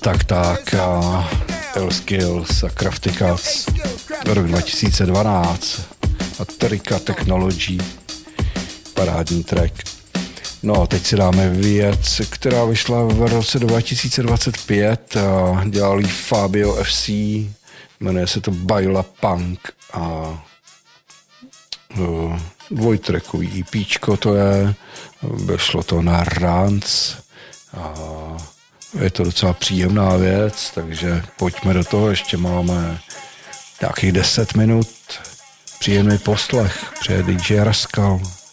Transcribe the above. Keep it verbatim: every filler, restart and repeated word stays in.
Tak tak a L-Skills a Crafty Cuts, rok dva tisíce dvanáct a Trika Technology, parádní track. No a teď si dáme věc, která vyšla v roce dva tisíce dvacet pět a dělal jí Fabio F C, jmenuje se to Baila Punk a uh, dvojtrackový EPčko to je, vyšlo to na Rance a je to docela příjemná věc, takže pojďme do toho, ještě máme nějakých deset minut, příjemný poslech, přeje D J Rascal.